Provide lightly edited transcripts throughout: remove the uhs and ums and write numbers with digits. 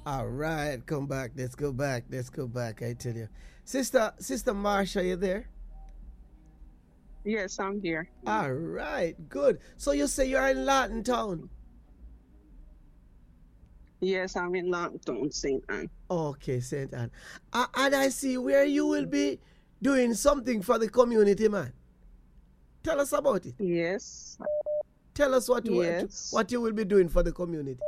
All right, come back. Let's go back. Let's go back. I tell you, Sister Marsha, you there? Yes, I'm there. All right, good. So you say you're in Latin Town? Yes, I'm in Longtown, St. Anne. Okay, Saint Anne. And I see where you will be doing something for the community, man. Tell us about it. Yes, Tell us yes. what you will be doing for the community.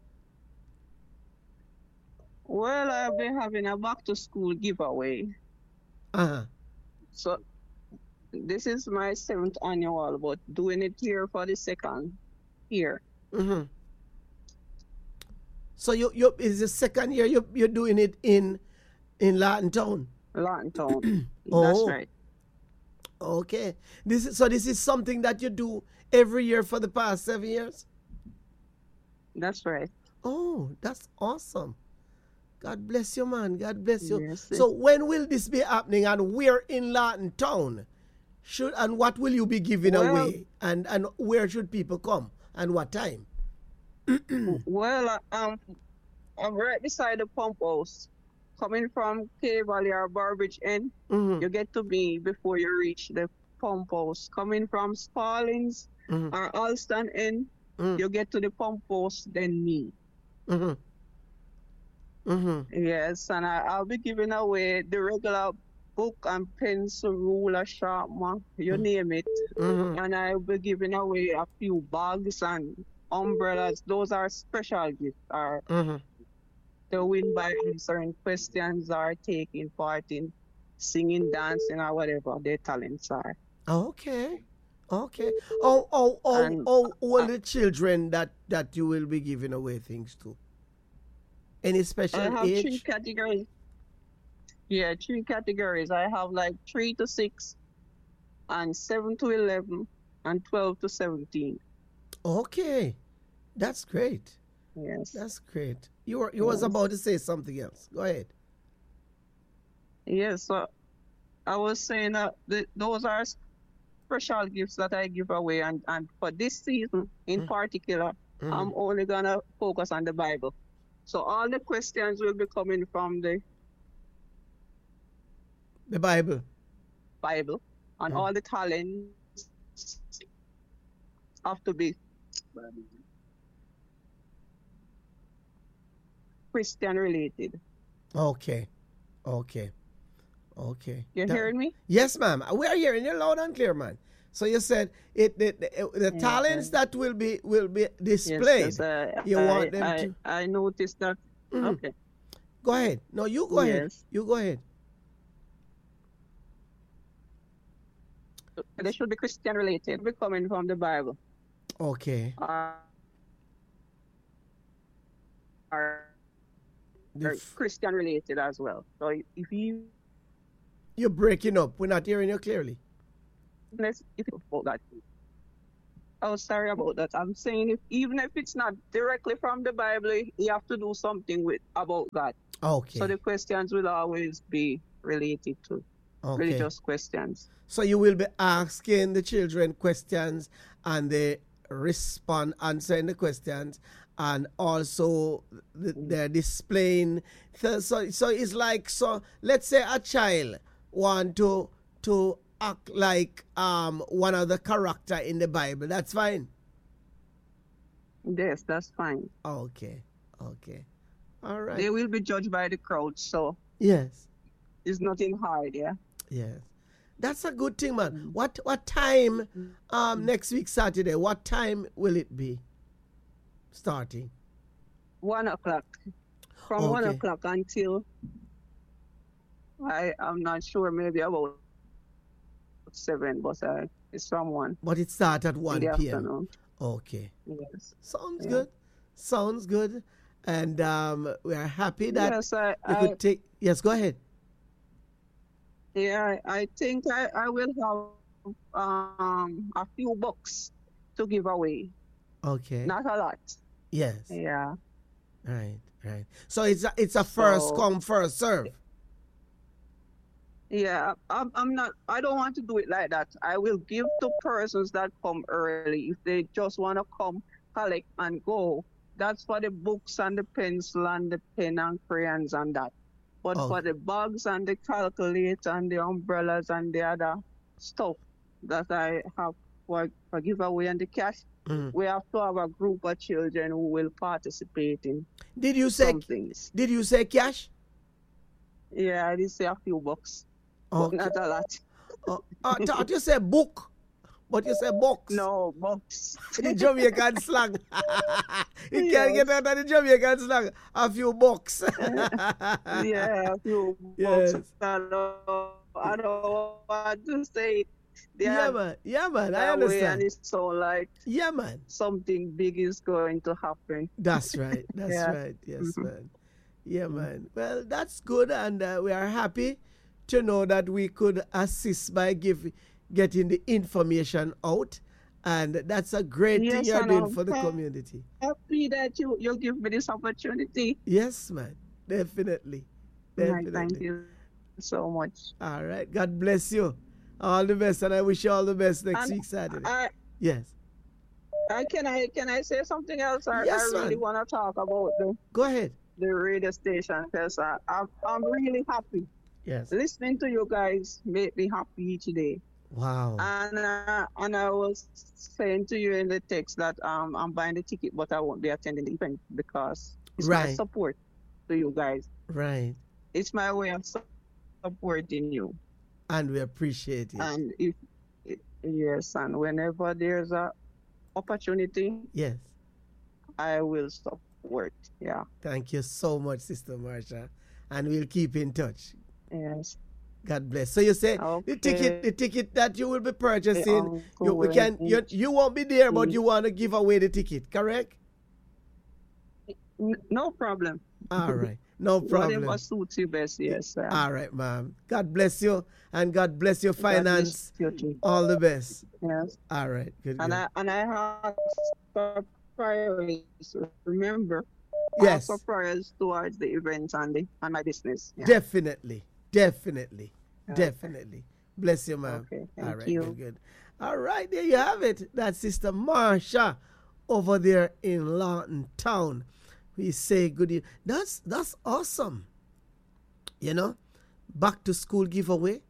Well, I've been having a back to school giveaway. Uh huh. So this is my seventh annual, but doing it here for the second year. Mm-hmm. So you is the second year you're doing it in Latin Town. Longtown. That's Oh, right. okay. This is something that you do every year for the past 7 years. That's right. Oh, that's awesome. God bless you, man. God bless you. Yes. So when will this be happening, and where in Latin Town? And what will you be giving Well, away, and where should people come, and what time? I'm right beside the pump house. Coming from K Valley or Barbridge End, Mm-hmm. you get to me before you reach the pump house. Coming from Spaldings Mm-hmm. or Alston End, Mm-hmm. you get to the pump house, then me. Mm-hmm. Mm-hmm. Yes, and I'll be giving away the regular book and pencil, ruler, sharpener, you name it. Mm-hmm. And I'll be giving away a few bags and umbrellas. Those are special gifts, or Mm-hmm. to win by answering questions or taking part in singing, dancing, or whatever their talents are. Okay. Okay. And Who are I, the children that you will be giving away things to? Any I special have three age? categories. Yeah, three categories. I have like 3 to 6 and 7 to 11 and 12 to 17. Okay. That's great. Yes. That's great. You was Yes. about to say something else. Go ahead. Yes. So I was saying that those are special gifts that I give away, and for this season in particular, Mm-hmm. I'm only gonna focus on the Bible. So all the questions will be coming from the The Bible. Bible, and Mm. all the talents have to be Christian related. Okay. Okay. Okay. You hearing me? Yes, ma'am. We are hearing you loud and clear, man. So you said the Yeah. talents that will be Yes, displayed. yes. I You I want them I, to I noticed that. Mhm. Okay. Go ahead. No, you go ahead. Yes. You go ahead. They should be Christian related. Be coming from the Bible. Okay. Are are The f- Christian related as well. So if you're breaking up. We're not hearing you clearly. if about that. Oh, sorry about that. I'm saying if even if it's not directly from the Bible, you have to do something with about God. So Okay. the questions will always be related to Okay. religious questions. So you will be asking the children questions, and they respond, answering the questions, and also they're displaying. So it's like, so let's say a child want to act like one of the character in the Bible. That's fine. Yes, that's fine. Okay. Okay. All right. They will be judged by the crowd, so Yes. it's nothing hard, yeah. Yes. That's a good thing, man. What time next week Saturday? What time will it be starting? 1 o'clock. From one Okay. o'clock until I'm not sure, maybe about 7, but it's from 1 But it starts at in the 1 p.m. afternoon. Okay. Yes. Sounds Yeah. good. Sounds good. And we are happy that Yes, you could take. Yes, go ahead. I think I will have a few books to give away. Okay. Not a lot. Yes. Yeah. Right. Right. So it's a first So come first serve. yeah, I'm not. I don't want to do it like that. I will give to persons that come early. If they just want to come, collect and go, that's for the books and the pencil and the pen and crayons and that. But for the bags and the calculator and the umbrellas and the other stuff that I have for giveaway and the cash, we have to have a group of children who will participate in. Did you say things? Did you say cash? Yeah, I did say a few bucks, but not a lot. I thought you said book. But you say box. No, box. The Jamaican slang. You can't get out of the Jamaican slang. A few bucks. Yeah, a few bucks. I don't want to say it. Yeah, man. I understand. And it's so like something big is going to happen. That's right. Right. Yes, man. Yeah, man. Well, that's good. And we are happy to know that we could assist by getting the information out, and that's a great thing you're doing for the community. Happy that you give me this opportunity. Yes, man. Definitely. Thank you so much. All right. God bless you. All the best, and I wish you all the best next week Saturday. Yes. Can I say something else? I really want to talk about Go ahead. The radio station, because I'm really happy. Yes. Listening to you guys make me happy each day. Wow. And I was saying to you in the text that I'm buying the ticket, but I won't be attending the event because it's my support to you guys. Right. It's my way of supporting you. And we appreciate it. And and whenever there's a opportunity, yes, I will support. Yeah. Thank you so much, Sister Marsha, and we'll keep in touch. Yes. God bless. So you say the ticket that you will be purchasing, you won't be there, but you want to give away the ticket, correct? No problem. All right. No problem. Whatever suits you best, yes, sir. All right, ma'am. God bless you, and God bless your finance. All the best. Yes. All right. Good. I have for prayers. Remember. Yes. For prayers towards the event and my business. Yeah. Definitely. Bless you, ma'am. Okay, all right, you. Good. All right, there you have it. That's Sister Marsha over there in Lawton Town. We say good evening. That's awesome. You know, back to school giveaway.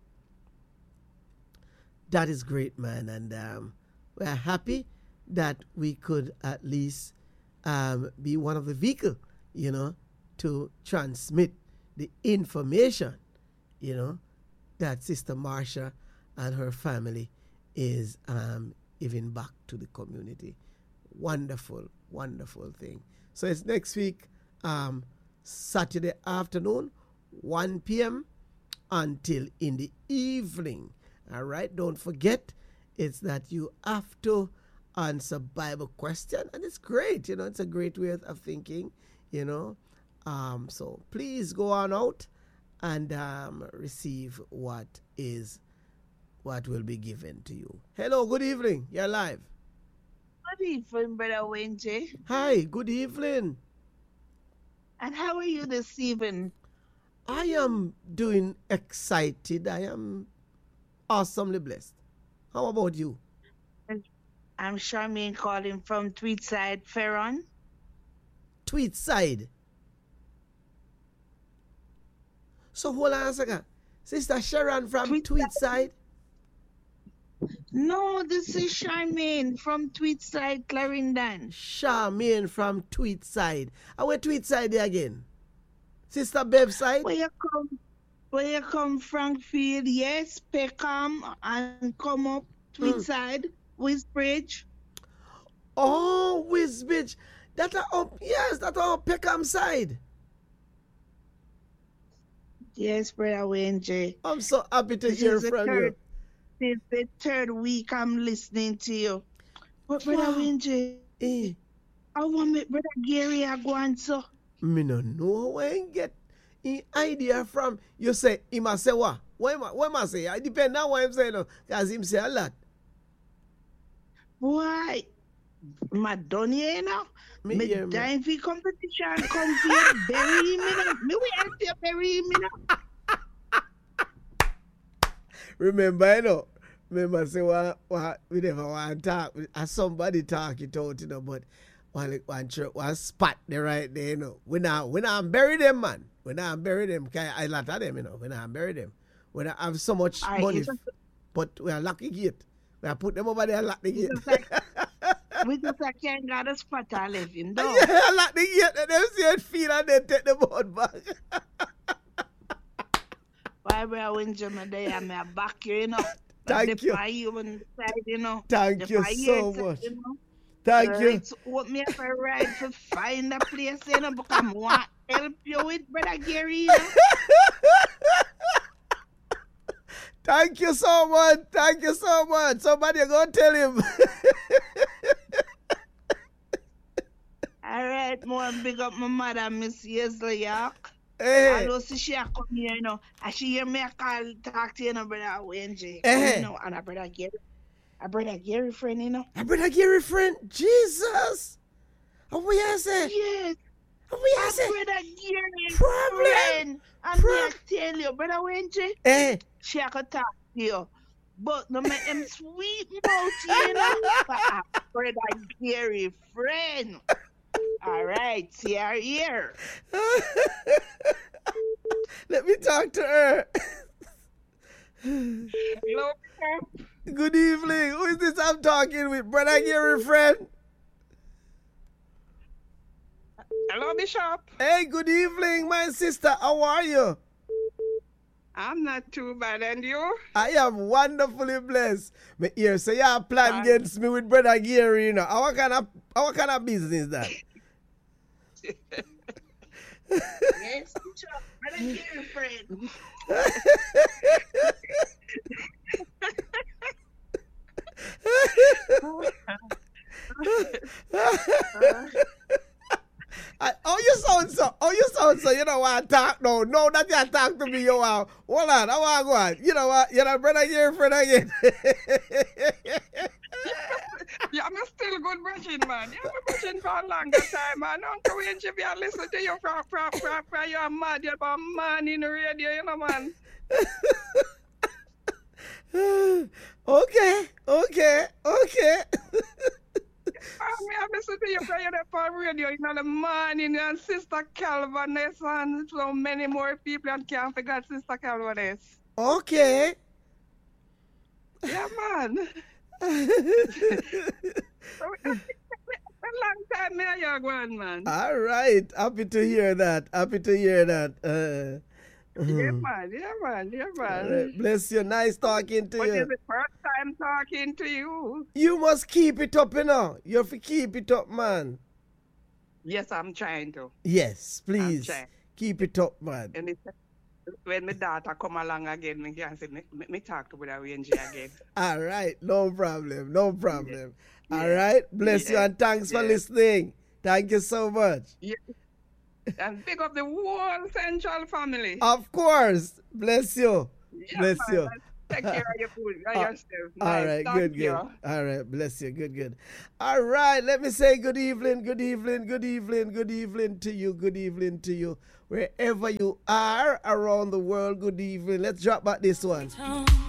That is great, man. And we're happy that we could at least be one of the vehicle, you know, to transmit the information, you know, that Sister Marsha and her family is giving back to the community. Wonderful, wonderful thing. So it's next week, Saturday afternoon, 1 p.m. until in the evening. All right, don't forget, it's that you have to answer Bible question, and it's great, you know, it's a great way of thinking, you know. So please go on out and receive what will be given to you. Hello, good evening. You're live. Good evening, Brother Wenje. Hi, good evening. And how are you this evening? I am doing excited. I am awesomely blessed. How about you? I'm Charmaine calling from Tweedside, Ferron. Tweedside? So hold on a second. Sister Sharon from Tweedside? No, this is Charmaine from Tweedside, Clarendon. Charmaine from Tweedside. And where Tweedside again? Sister Bev side? Where you come, Frankfield, yes, Peckham, and come up Tweedside, Wisbridge. Oh, Wisbridge. That are up, yes, that are up Peckham side. Yes, Brother Wenje. I'm so happy to hear from you. This is the third week I'm listening to you. But Brother Wenje, I want me Brother Gary Aguanso. Me no know where I get an idea from. You say, he must say what? What am I say? It depends on what I'm saying, because him say a lot. Why? Madonna, you know? Me dying for competition. Come here, bury me now. Me wait to bury me now. Remember, you know, remember say what we never want to talk. Somebody talk it out, you know, but one spot there right there, you know. We not bury them, man. We not bury them. I lot of them, you know. We not bury them. We not have so much money, but we are lock the gate. We are put them over there and lock the gate. We just can't got a spot I live in, though. Yeah, lock the gate and them see it feel and then take the boat back. Why we are in Germany, I'm back here, you know. Thank you. You on the side, you know. Thank you so much. You know? Thank you. It's what me have a ride to find a place, you know, because I want to help you with Brother Gary, you know. Thank you so much. Thank you so much. Somebody go tell him. All right, more big up my mother, Miss Yesley York. Hey. I know she come here, you know, and she hear me call talk to you, know, Brother Wenji. Hey. You know, and a Brother Gary friend, you know. A Brother Gary friend? Jesus. What we say? Yes. What we say? Brother Gary Problem. friend. And I tell you, Brother Wenji, hey. She could talk to you. But no make him sweet mouth, you know. But a Brother Gary friend. All right, see her here. Let me talk to her. Hello, sir. Good evening. Who is this I'm talking with? Brother Gary friend? Hello, Bishop. Hey, good evening, my sister. How are you? I'm not too bad, and you? I am wonderfully blessed. Me hear say you have plan against me with Brother Gary, you know. What kind of business is that? Yes, Brother Gary friend. Oh, you sound so. You know what I talk now. No, that you talk to me, you are. Hold on, I want to go on. You know what? You're not Brother Gary friend again. Yeah, I'm still good brushing, man. You've been brushing for a longer time, man. Uncle Wenji, if I listen to you from you're mad. You're a man in the radio, you know, man. Okay. I listen to you from the radio, you know, the morning, and Sister Calviness, and so many more people, and can't forget Sister Calviness. Okay. Yeah, man. A long time me you're going, man. All right. Happy to hear that. Yeah, man. Right. Bless you. Nice talking to you. But it's the first time talking to you. You must keep it up, you know. You have to keep it up, man. Yes, I'm trying to. Yes, please. Keep it up, man. And when my daughter come along again, me can say, me talk to Brother Wenji again. All right. No problem. Yeah. All right. Bless you and thanks for listening. Thank you so much. Yeah. And pick up the whole Central family. Of course. Bless you. Yeah, bless man. you. Take care of your food. Yourself. Nice. All right, good. All right, bless you. Good. All right, let me say good evening to you. Wherever you are around the world, good evening. Let's drop back this one.